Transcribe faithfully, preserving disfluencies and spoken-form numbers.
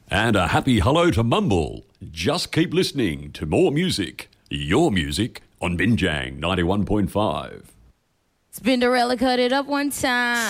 And a happy hello to Mumble. Just keep listening to more music, your music, on Binjang ninety-one point five. Spinderella cut it up one time.